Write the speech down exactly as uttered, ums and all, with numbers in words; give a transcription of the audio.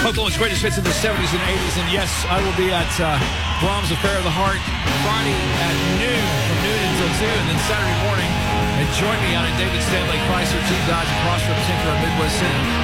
Oklahoma's greatest hits in the seventies and eighties. And yes, I will be at uh, Brahms Affair of the Heart Friday at noon, from noon until two, and then Saturday morning. And join me out at David Stanley Chrysler Jeep Dodge across from Tinker in Midwest City.